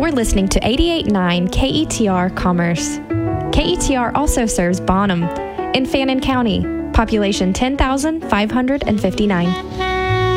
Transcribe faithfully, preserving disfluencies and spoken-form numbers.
You're listening to eighty-eight point nine K E T R Commerce. K E T R also serves Bonham in Fannin County, population ten thousand five hundred fifty-nine.